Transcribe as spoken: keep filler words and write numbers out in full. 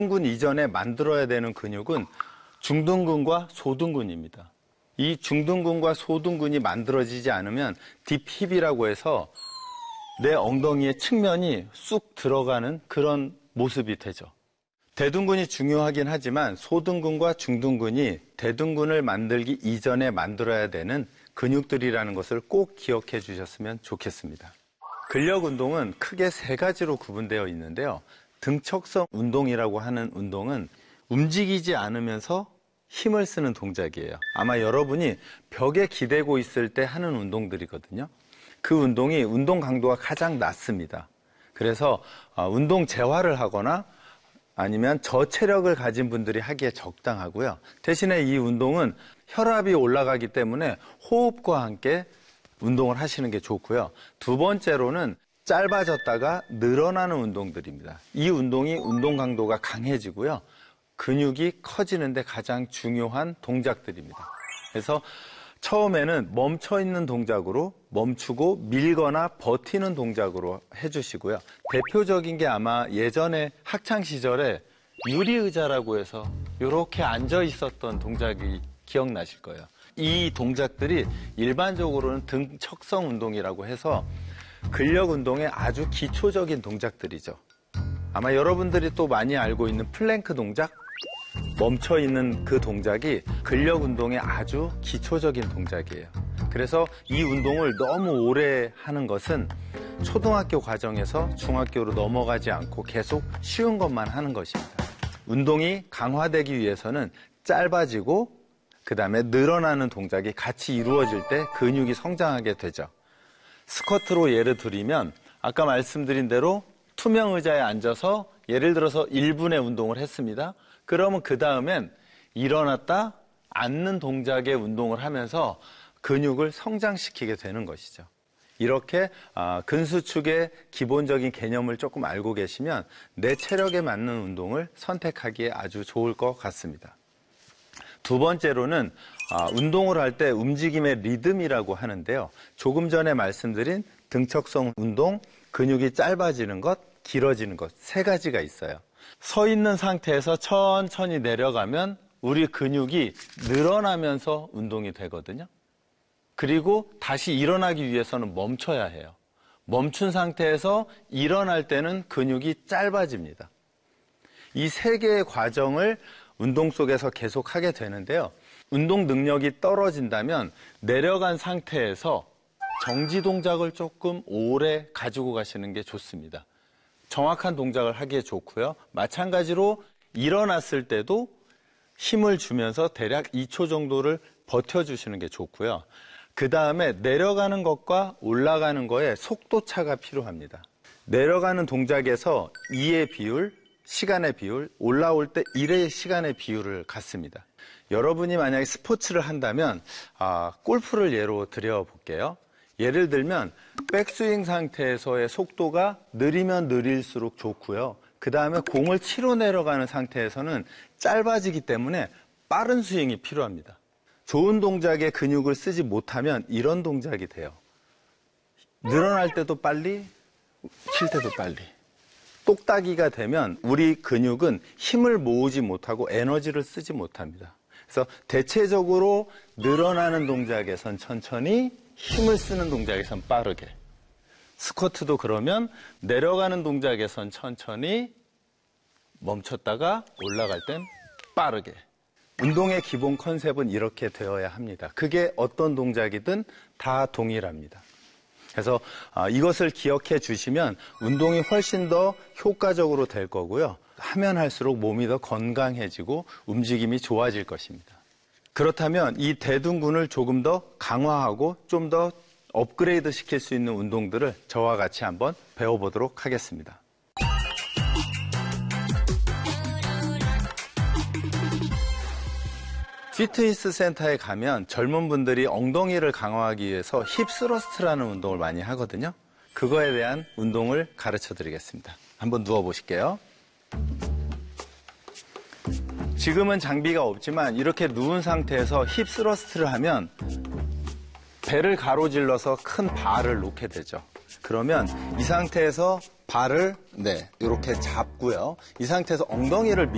근 이전에 만들어야 되는 근육은 중둔근과 소둔근입니다. 이 중둔근과 소둔근이 만들어지지 않으면 딥힙이라고 해서 내 엉덩이의 측면이 쑥 들어가는 그런 모습이 되죠. 대둔근이 중요하긴 하지만 소둔근과 중둔근이 대둔근을 만들기 이전에 만들어야 되는 근육들이라는 것을 꼭 기억해 주셨으면 좋겠습니다. 근력 운동은 크게 세 가지로 구분되어 있는데요. 등척성 운동이라고 하는 운동은 움직이지 않으면서 힘을 쓰는 동작이에요. 아마 여러분이 벽에 기대고 있을 때 하는 운동들이거든요. 그 운동이 운동 강도가 가장 낮습니다. 그래서 운동 재활을 하거나 아니면 저체력을 가진 분들이 하기에 적당하고요. 대신에 이 운동은 혈압이 올라가기 때문에 호흡과 함께 운동을 하시는 게 좋고요. 두 번째로는 짧아졌다가 늘어나는 운동들입니다. 이 운동이 운동 강도가 강해지고요. 근육이 커지는데 가장 중요한 동작들입니다. 그래서 처음에는 멈춰있는 동작으로 멈추고 밀거나 버티는 동작으로 해주시고요. 대표적인 게 아마 예전에 학창시절에 유리의자라고 해서 이렇게 앉아 있었던 동작이 기억나실 거예요. 이 동작들이 일반적으로는 등척성 운동이라고 해서 근력 운동의 아주 기초적인 동작들이죠. 아마 여러분들이 또 많이 알고 있는 플랭크 동작, 멈춰있는 그 동작이 근력 운동의 아주 기초적인 동작이에요. 그래서 이 운동을 너무 오래 하는 것은 초등학교 과정에서 중학교로 넘어가지 않고 계속 쉬운 것만 하는 것입니다. 운동이 강화되기 위해서는 짧아지고 그 다음에 늘어나는 동작이 같이 이루어질 때 근육이 성장하게 되죠. 스쿼트로 예를 들면 아까 말씀드린 대로 투명 의자에 앉아서 예를 들어서 일 분의 운동을 했습니다. 그러면 그 다음엔 일어났다 앉는 동작의 운동을 하면서 근육을 성장시키게 되는 것이죠. 이렇게 근수축의 기본적인 개념을 조금 알고 계시면 내 체력에 맞는 운동을 선택하기에 아주 좋을 것 같습니다. 두 번째로는 운동을 할 때 움직임의 리듬이라고 하는데요. 조금 전에 말씀드린 등척성 운동, 근육이 짧아지는 것, 길어지는 것 세 가지가 있어요. 서 있는 상태에서 천천히 내려가면 우리 근육이 늘어나면서 운동이 되거든요. 그리고 다시 일어나기 위해서는 멈춰야 해요. 멈춘 상태에서 일어날 때는 근육이 짧아집니다. 이 세 개의 과정을 운동 속에서 계속 하게 되는데요. 운동 능력이 떨어진다면 내려간 상태에서 정지 동작을 조금 오래 가지고 가시는 게 좋습니다. 정확한 동작을 하기에 좋고요. 마찬가지로 일어났을 때도 힘을 주면서 대략 이 초 정도를 버텨주시는 게 좋고요. 그 다음에 내려가는 것과 올라가는 거에 속도 차가 필요합니다. 내려가는 동작에서 이의 비율, 시간의 비율, 올라올 때 일의 시간의 비율을 갖습니다. 여러분이 만약에 스포츠를 한다면 아, 골프를 예로 드려볼게요. 예를 들면 백스윙 상태에서의 속도가 느리면 느릴수록 좋고요. 그 다음에 공을 치러 내려가는 상태에서는 짧아지기 때문에 빠른 스윙이 필요합니다. 좋은 동작에 근육을 쓰지 못하면 이런 동작이 돼요. 늘어날 때도 빨리, 쉴 때도 빨리. 똑딱이가 되면 우리 근육은 힘을 모으지 못하고 에너지를 쓰지 못합니다. 그래서 대체적으로 늘어나는 동작에선 천천히, 힘을 쓰는 동작에선 빠르게. 스쿼트도 그러면 내려가는 동작에선 천천히, 멈췄다가 올라갈 땐 빠르게. 운동의 기본 컨셉은 이렇게 되어야 합니다. 그게 어떤 동작이든 다 동일합니다. 그래서 이것을 기억해 주시면 운동이 훨씬 더 효과적으로 될 거고요. 하면 할수록 몸이 더 건강해지고 움직임이 좋아질 것입니다. 그렇다면 이 대둔근을 조금 더 강화하고 좀 더 업그레이드 시킬 수 있는 운동들을 저와 같이 한번 배워보도록 하겠습니다. 피트니스 센터에 가면 젊은 분들이 엉덩이를 강화하기 위해서 힙 스러스트라는 운동을 많이 하거든요. 그거에 대한 운동을 가르쳐 드리겠습니다. 한번 누워 보실게요. 지금은 장비가 없지만 이렇게 누운 상태에서 힙 스러스트를 하면 배를 가로질러서 큰 바를 놓게 되죠. 그러면 이 상태에서 발을 네, 이렇게 잡고요. 이 상태에서 엉덩이를